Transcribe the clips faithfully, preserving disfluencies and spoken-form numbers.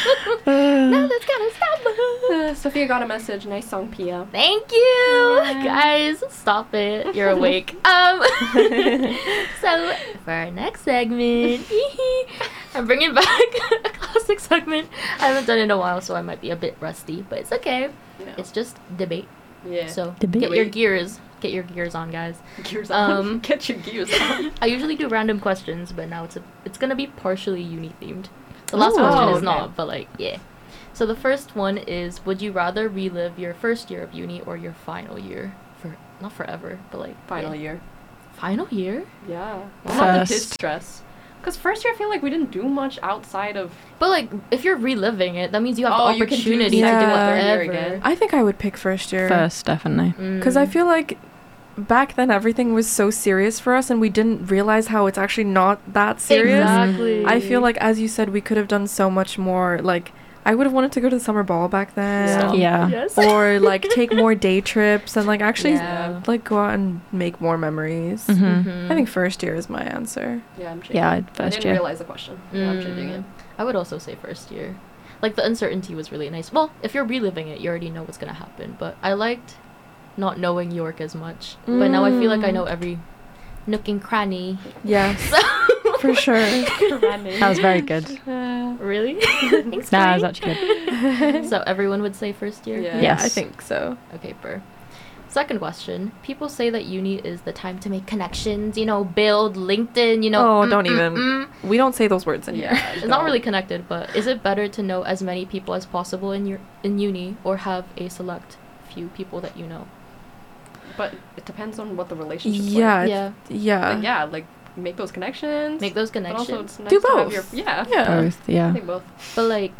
No, that's gotta stop. Uh, Sophia got a message. Nice song, Pia. Thank you, Yeah. guys. Stop it. You're awake. Um. So for our next segment, I'm bringing back a classic segment. I haven't done it in a while, so I might be a bit rusty, but it's okay. Yeah. It's just debate. Yeah. So Debate. get your gears. Get your gears on, guys. Gears on. Um, Get your gears on. I usually do random questions, but now it's a, it's gonna be partially uni themed. The last Ooh. question Oh, is okay. not, but like yeah. So the first one is: would you rather relive your first year of uni or your final year? For not forever, but like Final yeah. year. Final year? Yeah. Well, not the First. distress. Because first year, I feel like we didn't do much outside of. But like, if you're reliving it, that means you have Oh, the you can choose opportunity to second do or third year whatever. again. I think I would pick first year. First, definitely. Because I Mm. feel like back then everything was so serious for us and we didn't realize how it's actually not that serious. Exactly. I feel like, as you said, we could have done so much more. Like, I would have wanted to go to the summer ball back then. Stop. Yeah. Yes. Or, like, take more day trips and, like, actually, Yeah. like, go out and make more memories. Mhm. Mhm. I think first year is my answer. Yeah, I'm changing. Yeah, I'd I first didn't year. realize the question. Yeah, I'm changing it. Mm. I would also say first year. Like the uncertainty was really nice. Well, if you're reliving it, you already know what's gonna happen. But I liked not knowing York as much. But now I feel like I Mm. know every nook and cranny. Yes, So for sure. That was very good. really? Thanks, Nah, that was Corey. actually good. So everyone would say first year. Yeah. Yeah, Yes. I think so. Okay, per. Second question. People say that uni is the time to make connections, you know, build LinkedIn, you know. Oh, mm, don't mm, even. mm. We don't say those words in here. Yeah. It's not really connected, but is it better to know as many people as possible in your in uni or have a select few people that you know? But it depends on what the relationship Yeah, like. Yeah. Yeah. Like, yeah, like make those connections. Make those But also, connections. it's nice Do to have both. your, yeah. Yeah. Both, I yeah. think both. But like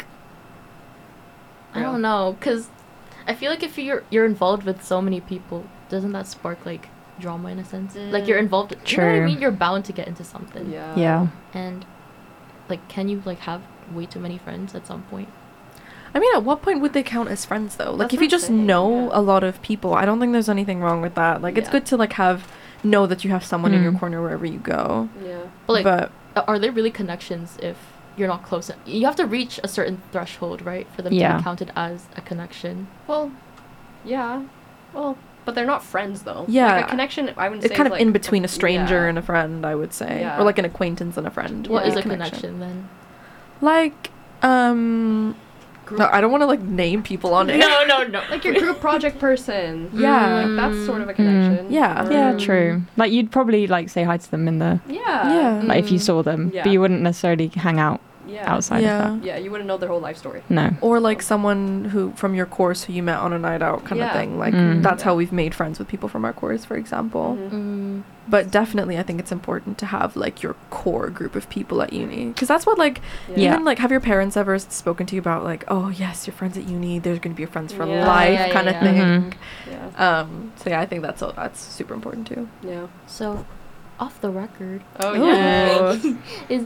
I Yeah. don't know, cuz I feel like if you're you're involved with so many people, doesn't that spark like drama in a sense? Like you're Mm. involved, you know what I True. mean? You're bound to get into something. Yeah. Yeah. And like can you like have way too many friends at some point? I mean, at what point would they count as friends, though? Like, That's if what you I'm just saying, know yeah. a lot of people, I don't think there's anything wrong with that. Like, it's Yeah. good to, like, have, know that you have someone in your Mm. corner wherever you go. Yeah. But like but, a- are there really connections if you're not close? You have to reach a certain threshold, right, for them to Yeah. be counted as a connection. Well, yeah. Well, but they're not friends though. Yeah. Like a connection, I wouldn't it's say kind is, of like, in between a stranger yeah. and a friend, I would say. Yeah. Or, like, an acquaintance and a friend. What would is be a connection then? Like, um... Group- No, I don't want to, like, name people on it. no, no, no. Like your group project person. Yeah. Like that's sort of a Mm. connection. Yeah. Or- Yeah, Um, true. Like, you'd probably, like, say hi to them in the... Yeah. Yeah. Like, if you Mm. saw them. Yeah. But you wouldn't necessarily hang out Yeah. outside Yeah. of Yeah, you wouldn't know their whole life story. that. No. Or, like, someone who, from your course who you met on a night out kind Yeah. of thing. Like, Mm. that's how Yeah. we've made friends with people from our course, for example. Mhm. Mm. But definitely, I think it's important to have, like, your core group of people at uni. Because that's what, like, Yeah. even, like, have your parents ever spoken to you about, like, oh, yes, your friends at uni, they're going to be your friends for Yeah. life Yeah, yeah, kind of yeah. thing. Mhm. Yeah. Um, so, yeah, I think that's that's super important, too. Yeah. So, off the record, Oh Ooh. yeah. is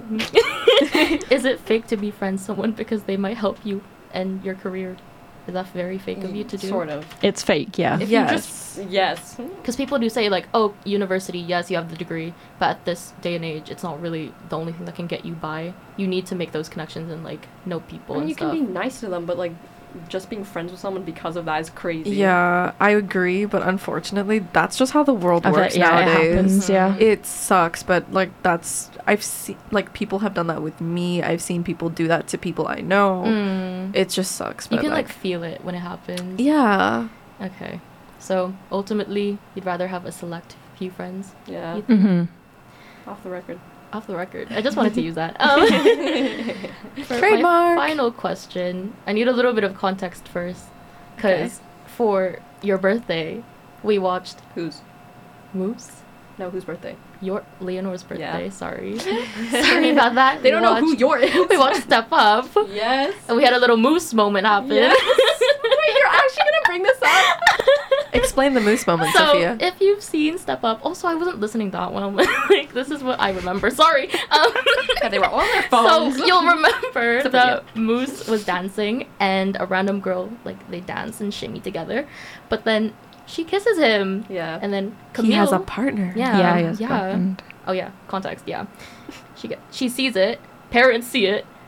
is it fake to befriend someone because they might help you and your career? Is that very fake of you to do? Sort of. It's fake, yeah. If Yes. you just yes. Because people do say like, oh, university, yes, you have the degree, but at this day and age, it's not really the only thing that can get you by. You need to make those connections and like know people I mean, and you stuff. can be nice to them, but like just being friends with someone because of that is crazy. Yeah, I agree, but unfortunately, that's just how the world I bet- works yeah, it nowadays. happens, yeah. It sucks, but like that's I've seen like people have done that with me. I've seen people do that to people I know. Mm. It just sucks. You But can like, like, feel it when it happens. yeah, Okay. So ultimately, you'd rather have a select few friends. Yeah. You- Mm-hmm. Off the record. Off the record. I just wanted to use that. Um, for my Trademark. final question, I need a little bit of context first, because for your birthday, we watched Whose? Moose. No, whose birthday? Your Leonore's Yeah. birthday. Sorry, sorry about that. They We don't know who watched- you're is. We watched Step Up, Yes. and we had a little Moose moment happen. Yes. Wait, you're actually gonna bring this up? explain the moose moment, So Sophia. if you've seen Step Up, also I wasn't listening that well. Like this is what I remember. Sorry. Um, Yeah, they were all on their phones. So you'll remember Except for that Moose was dancing and a random girl, like they dance and shimmy together, but then she kisses him, Yeah. and then Camille. he has a partner. Yeah. Yeah, he has a yeah. girlfriend. Oh yeah, context. Yeah, she get she sees it. Parents see it,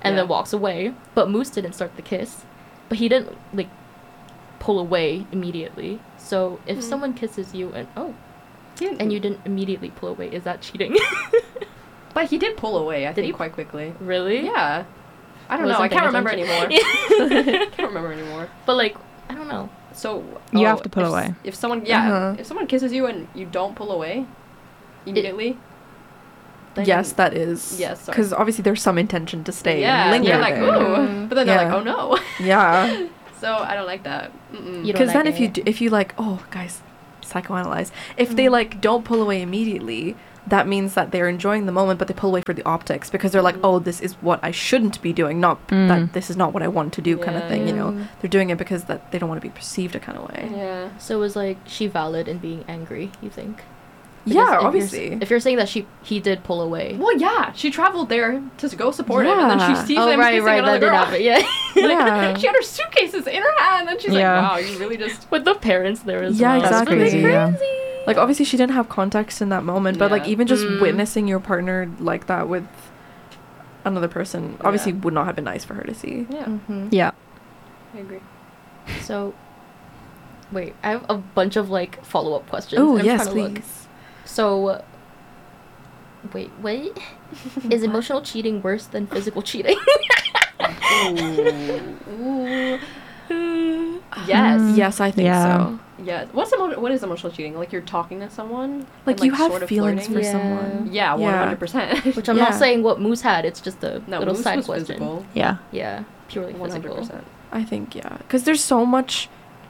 and Yeah. then walks away. But Moose didn't start the kiss, but he didn't like pull away immediately. So if Mhm. someone kisses you and oh, He didn't- and you didn't immediately pull away, is that cheating? But he did pull away, I Did think, he? quite quickly. Really? Yeah. I don't know. Wasn't I can't paying remember anymore. attention. Can't remember anymore. But like, I don't know. So You oh, have to pull if, away. If someone, yeah, Uh-huh. if someone kisses you and you don't pull away immediately, then Yes, that is. Yes, sorry. Because obviously there's some intention to stay yeah, and linger you're like there. ooh, Mm. but then they're like, Yeah. oh no. Yeah. So I don't like that. Mm-mm. You don't Because then like if you it. do, if you like, oh guys, psychoanalyze. If they Mhm. like don't pull away immediately, that means that they're enjoying the moment, but they pull away for the optics because they're like, Mhm. oh, this is what I shouldn't be doing, not Mm. that this is not what I want to do, kind of Yeah. thing. You know, Mm. they're doing it because that they don't want to be perceived a kind of way. Yeah. So was like she valid in being angry? You think? Yeah, Because if you're- obviously. If you're saying that she he did pull away. Well, yeah, she traveled there to go support him, and then she Yeah. sees Oh him right, kissing right, another that did girl. happen. Yeah. Yeah. She had her suitcases in her hand, and she's Yeah. like, "Wow, you really just." With the parents there as Yeah, well. That's exactly. crazy. Yeah. Like obviously she didn't have context in that moment, but like Yeah. even just Mm. witnessing your partner like that with another person obviously Yeah. would not have been nice for her to see. Yeah, hmm Yeah. I agree. So, wait, I have a bunch of like follow up questions. Oh I'm yes, trying to look. please. So, wait, wait. Is emotional cheating worse than physical cheating? Ooh. Ooh. Yes. Mm. Yes, I think Yeah. so. Yeah. What's emo- what is emotional cheating? Like you're talking to someone, Like and, you have sort of feelings flirting? for Yeah. someone. Yeah, one Yeah. hundred percent. Which I'm Yeah. not saying what Moose had. It's just a No, little Moose side was question. physical. Yeah. Yeah, purely One hundred physical. percent. I think yeah, because there's so much.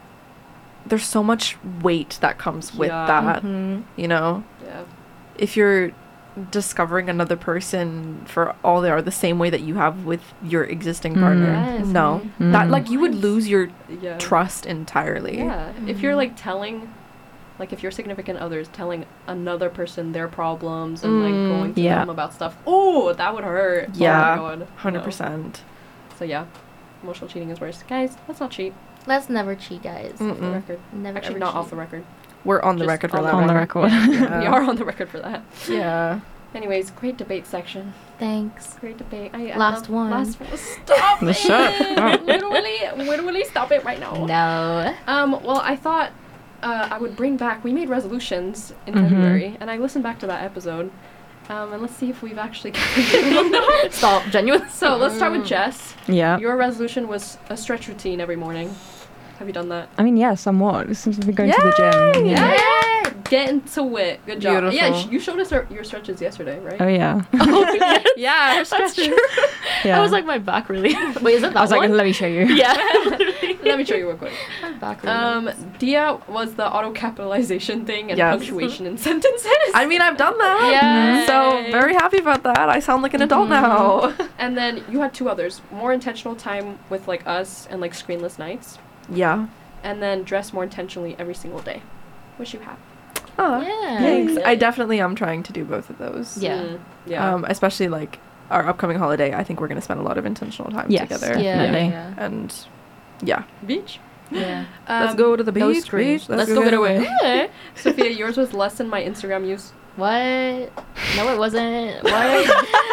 There's so much weight that comes with Yeah. that. Mhm. You know, Yeah. if you're discovering another person for all they are the same way that you have with your existing Mm. partner, Yes. no, Mm. that like you would Yes. lose your Yeah. trust entirely. Yeah. If you're Mhm. like telling, like if your significant other is telling another person their problems and like Mm, going to yeah. them about stuff, oh, that would hurt. Yeah. Oh my God. Hundred No. percent. So yeah, emotional cheating is worse. Guys, let's not cheat. Let's never cheat, guys. Off the Mm-mm. record. Never Actually, ever not cheat. off the record. We're on the Just record for on that. the On the one. record. Yeah, we Yeah. are on the record for that. Yeah. Anyways, great debate section. Thanks. Great debate. I, I Last love- one. Last one. Stop it! Shut up. Literally, literally, stop it right now. No. Um. Well, I thought uh, I would bring back. We made resolutions in Mhm. February, and I listened back to that episode. Um, and let's see if we've actually gotten them. Stop. Genuine. So let's start with Jess. Yeah. Your resolution was a stretch routine every morning. Have you done that? I mean, yeah, somewhat. Since we've been going to the gym. Yeah. Yeah. Get into it. Good job. Yeah, Beautiful. sh- you showed us our, your stretches yesterday, right? Oh yeah. Oh, yes. Yeah, her That's stretches. true. Yeah. I was like, my back really. Wait, is it that I was like, one? let me show you. Yeah. Let me show you real quick. My back really. Um, Dia was the auto capitalization thing and Yes. punctuation in sentences. I mean, I've done that. Yay. So very happy about that. I sound like an adult Mhm. now. And then you had two others: more intentional time with like us and like screenless nights, Yeah. and then dress more intentionally every single day, which you have. Oh, Yeah. thanks. Yeah. I definitely am trying to do both of those. Yeah. Mm, yeah. Um, especially like our upcoming holiday. I think we're going to spend a lot of intentional time Yes. together. Yeah. Definitely. Yeah. And yeah. Beach. Yeah. Let's Um, go to the beach. no screen. beach. Let's go get away. Yeah. Sophia, yours was lessen my Instagram use. What? No, it wasn't. What?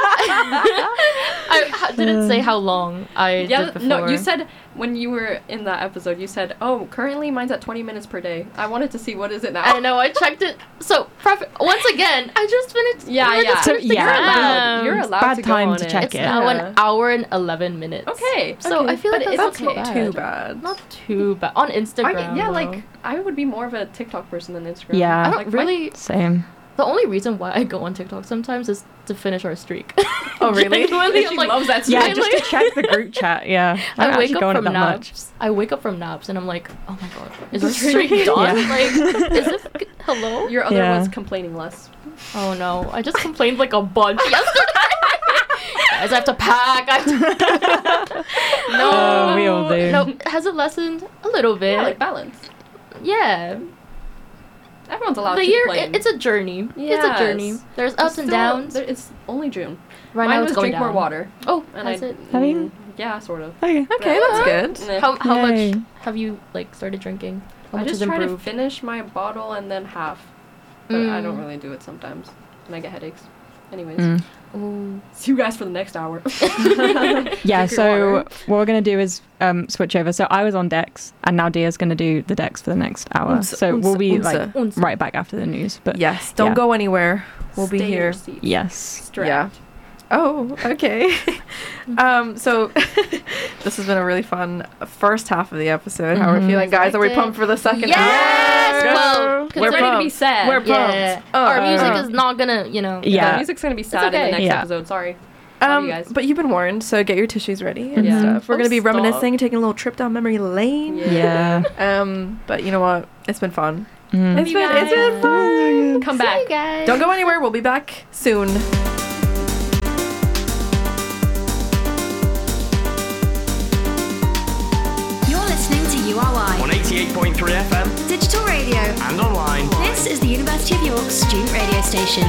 I ha- didn't say how long I Yeah, did before. no, you said when you were in that episode, you said, "Oh, currently mine's at twenty minutes per day." I wanted to see what is it now. I know. I checked it. So, pref- once again, I just finished. Yeah, I yeah. just So, finished the yeah. You're allowed. grams. You're allowed bad to go time on to it. check It's it. now Yeah. an hour and eleven minutes. Okay. So okay. I feel like But that's it's not okay. too Too bad. bad. Not too bad on Instagram. I, yeah, though. like I would be more of a TikTok person than Instagram. Yeah. I don't Like, my- really. Same. The only reason why I go on TikTok sometimes is to finish our streak. Oh, really? Genuinely, She I'm like, loves that Yeah, I just like- to check the group chat. Yeah. I, I don't wake actually up go on it from that naps. much. I wake up from naps and I'm like, oh my god, is our Streak. streak done? Yeah. Like, is it? Hello? Your other Yeah. was complaining less. Oh no, I just complained like a bunch yesterday. Guys, I have to pack. I have to... no, Oh, we all do. No, has it lessened a little bit? Yeah, like balance. Yeah. Everyone's allowed The to year, complain. it, it's a journey. It's a journey. Yes. There's ups and Still- downs. there- it's only June. Right Mine now was it's going drink down. more water. Oh, And has I, it? Have you? mm, Yeah, sort of. Okay. Okay, that's good. Eh. How how Yay. much have you like started drinking? How I much just has try to improved? finish my bottle and then half. But I don't Mm. really do it sometimes. And I get headaches. Anyways. Mm. Ooh. See you guys for the next hour. Yeah, Drink your so water. what we're going to do is um, switch over. So I was on decks, and now Dia's going to do the decks for the next hour. Unsa- so we'll be unsa- like unsa. right back after the news. But Yes, don't yeah. go anywhere. We'll Stay be in here. your seats. yes. Strapped. Yeah. Oh, okay. um, so this has been a really fun first half of the episode. How are we Mhm. feeling, guys? Are we Liked it? pumped for the second Yes! half? Well, We're ready to be pumped. sad. We're pumped. Yeah. Oh, Our music uh, is not gonna, you know. Yeah. The music's gonna be sad in okay. the next Yeah. episode. Sorry. Love Um, you guys. but you've been warned, so get your tissues ready and Yeah. stuff. We're Oh, gonna be stop. reminiscing, taking a little trip down memory lane. Yeah. Yeah. Um, but you know what? It's been fun. Mm. It's you been, it's been guys. fun. Come See back. you guys. Don't go anywhere. We'll be back soon. You're listening to U R Y, on eighty-eight point three F M digital radio. and online. This is the University of York student radio station.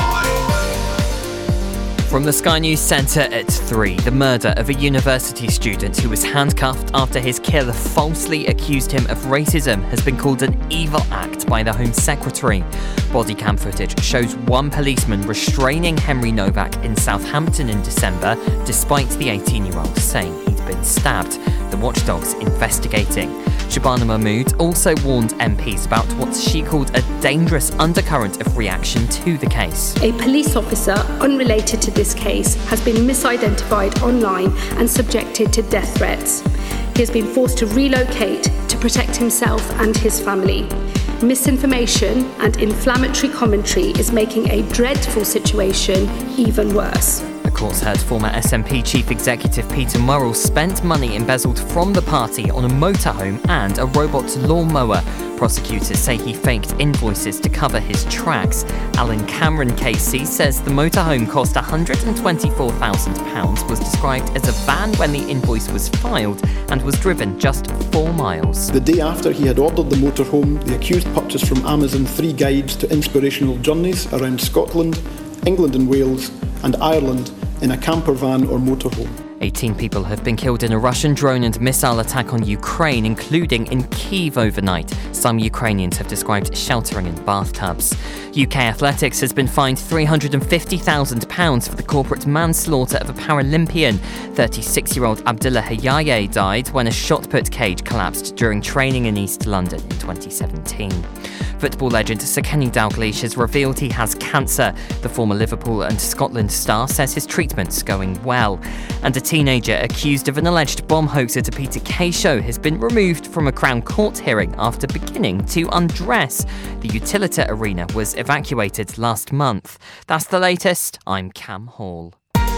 From the Sky News Centre at three, the murder of a university student who was handcuffed after his killer falsely accused him of racism has been called an evil act by the Home Secretary. Body cam footage shows one policeman restraining Henry Novak in Southampton in December, despite the eighteen-year-old saying he'd been stabbed. The watchdog's investigating. Shabana Mahmood also warned M Ps about what she called a dangerous undercurrent of reaction to the case. A police officer unrelated to this case has been misidentified online and subjected to death threats. He has been forced to relocate to protect himself and his family. Misinformation and inflammatory commentary is making a dreadful situation even worse. The courts heard former S N P Chief Executive Peter Murrell spent money embezzled from the party on a motorhome and a robot lawnmower. Prosecutors say he faked invoices to cover his tracks. Alan Cameron K C says the motorhome cost one hundred twenty-four thousand pounds, was described as a van when the invoice was filed, and was driven just four miles. The day after he had ordered the motorhome, the accused purchased from Amazon three guides to inspirational journeys around Scotland, England and Wales, and Ireland in a camper van or motorhome. eighteen people have been killed in a Russian drone and missile attack on Ukraine, including in Kyiv overnight. Some Ukrainians have described sheltering in bathtubs. U K Athletics has been fined three hundred fifty thousand pounds for the corporate manslaughter of a Paralympian. thirty-six-year-old Abdullah Hayaye died when a shot-put cage collapsed during training in East London in twenty seventeen. Football legend Sir Kenny Dalglish has revealed he has cancer. The former Liverpool and Scotland star says his treatment's going well. And a teenager accused of an alleged bomb hoax at a Peter Kay show has been removed from a Crown Court hearing after beginning to undress. The Utilita Arena was evacuated last month. That's the latest. I'm Cam Hall.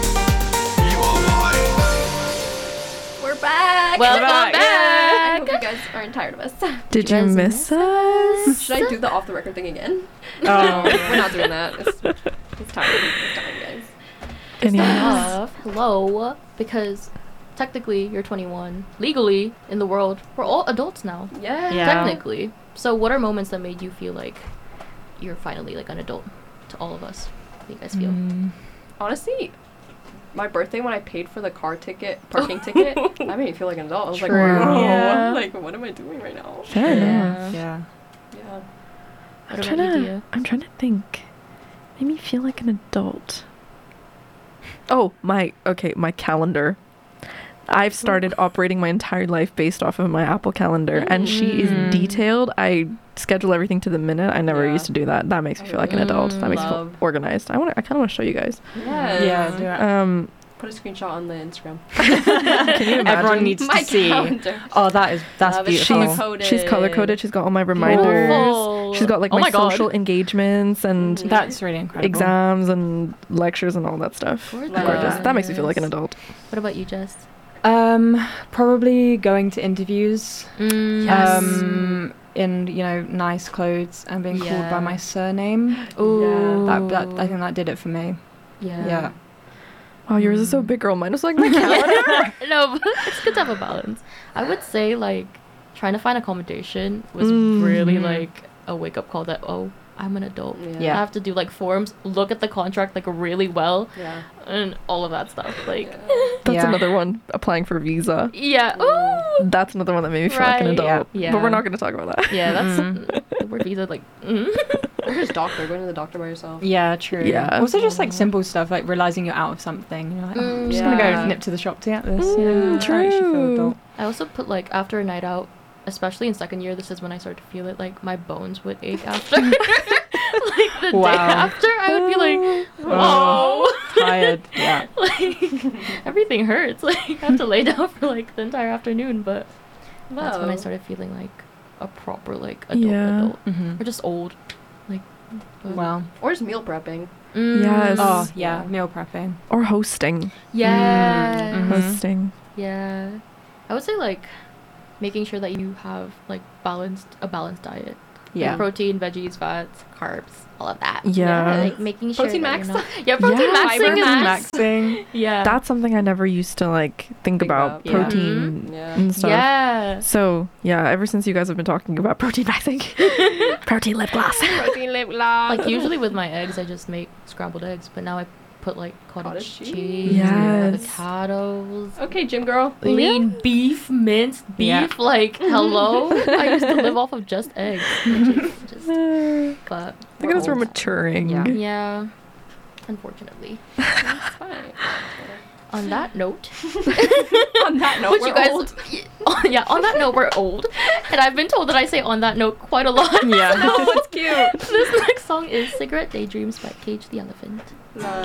We're back. Welcome back. I hope back. you guys aren't tired of us. Did you guys miss us? Should I do the off the record thing again? Oh. We're not doing that. It's, it's time. It's time, guys. Anyways. Off. Hello, because technically you're twenty-one. Legally, in the world, we're all adults now. Yeah. Yeah. Technically. So what are moments that made you feel like you're finally like an adult to all of us? How do you guys feel? Mm. Honestly, my birthday when I paid for the car ticket, parking ticket, that made me feel like an adult. I was like, True. wow, Yeah. like what am I doing right now? Fair enough. Yeah. Yeah. What I'm about trying, you, to, Dia? I'm trying to think. Made me feel like an adult. Oh, my, okay, my calendar. I've started operating my entire life based off of my Apple Calendar, and she is Mm. detailed. I schedule everything to the minute. I never Yeah. used to do that. That makes me feel like an adult. That makes me feel Love. organized. I want. I kind of want to show you guys. Yes. Yeah, do it. Um, Put a screenshot on the Instagram. can you imagine? Everyone needs My to see. calendar. Oh, that is that's Love it. beautiful. She's Color-coded. she's color coded. She's got all my reminders. Beautiful. She's got like Oh my, my God. social engagements and Mm. That's really incredible. exams and lectures and all that stuff. Gorgeous. Gorgeous. That makes me feel like an adult. What about you, Jess? Um, probably going to interviews. Mm. Yes. Um, in you know nice clothes and being called Yeah. by my surname. Ooh. That, that I think that did it for me. Yeah. Yeah. Wow, yours is so big, girl. Mine is like my calendar. No, but it's good to have a balance. I would say like trying to find accommodation was Mm. really like a wake up call that oh I'm an adult. Yeah. Yeah. I have to do like forms, look at the contract like really well, Yeah. and all of that stuff. Like That's Yeah. another one. Applying for a visa. yeah, ooh, That's another one that made me feel like an Right. adult. Yeah. But we're Yeah. not going to talk about that. yeah. That's the word visa. Like mm. Or just doctor, going to the doctor by yourself. Yeah, true. Yeah. Also, just like simple stuff, like realizing you're out of something. You're like, oh, I'm just gonna Yeah. go nip to the shop to get this. Mm, yeah, I actually feel true. adult. I also put like after a night out, especially in second year, this is when I started to feel it. Like my bones would ache after. Like the Wow. day after, I would be like, whoa, Oh, tired. Yeah. like everything hurts. Like I have to lay down for like the entire afternoon. But that's when I Wow. started feeling like a proper like adult Yeah. adult, Mm-hmm. or just old. Like but- Wow. Or just meal prepping. Mm, Yes. Oh yeah, meal prepping. Or hosting. Yeah. Mhm. Hosting. Yeah. I would say like making sure that you have like balanced a balanced diet. Like, Yeah. protein, veggies, fats, carbs, all of that. Yeah. Like making sure Protein that max. you're not- Yeah, protein Yeah, maxing fiber is max. Maxing. Yeah. That's something I never used to like think, Think about. about, yeah. Protein Yeah. and stuff. yeah. So yeah, ever since you guys have been talking about protein maxing, protein lip gloss. Protein lip gloss. Like usually with my eggs, I just make scrambled eggs, but now I put like cottage, Cottage cheese. cheese, Yes. avocados, Okay, gym girl. lean beef, minced beef. Yeah. Like hello, I used to live off of just eggs. Which is just, I but think it's we're old. maturing. Yeah. Yeah, unfortunately. That's fine. On that note, On that note, which we're you guys, old. yeah, on that note, we're old, and I've been told that I say on that note quite a lot. Yeah. No, it's cute. This next song is "Cigarette Daydreams" by Cage the Elephant.